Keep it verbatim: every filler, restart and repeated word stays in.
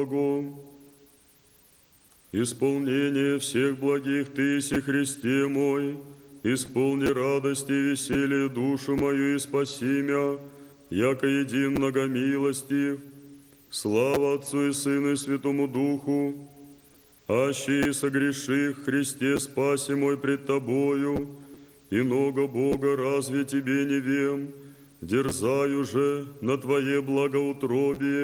Исполнение всех благих Ты си Христе мой, исполни радости и веселье душу мою и спаси мя, яко един многомилостив. Слава Отцу и Сыну и Святому Духу, аще и согреших Христе спаси мой пред Тобою, и много Бога разве Тебе не вем, дерзаю же на Твое благоутробие.